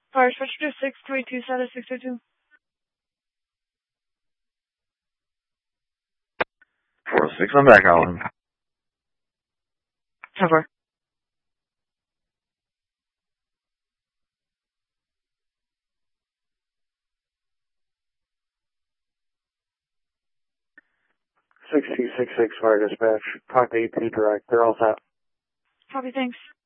Fire switch to 6282, status 622. 406, I'm back, Alan. 10-4. Fire dispatch. Talk to EP direct. They're all set. Copy, thanks.